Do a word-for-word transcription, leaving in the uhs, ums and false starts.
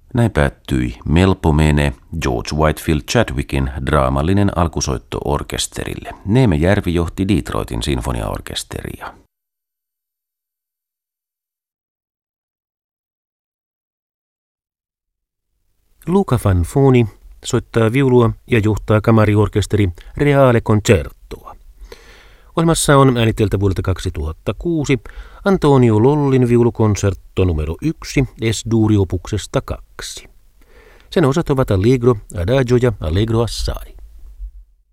Näin päättyi Melpomene George Whitefield Chadwickin draamallinen alkusoitto orkesterille. Neeme Järvi johti Detroitin sinfoniaorkesteria. Luca Fanfoni soittaa viulua ja johtaa kamariorkesteri Reale Concertoa. Ohjelmassa on ääniteltä vuodelta kaksituhattakuusi Antonio Lollin viulukonsertto numero yksi S-duuriopuksesta kaksi. Sen osat ovat Allegro, Adagio ja Allegro Assai.